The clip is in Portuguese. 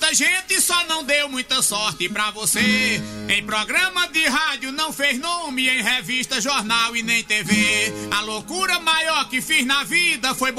muita gente, só não deu muita sorte pra você. Em programa de rádio não fez nome, em revista, jornal e nem TV. A loucura maior que fiz na vida foi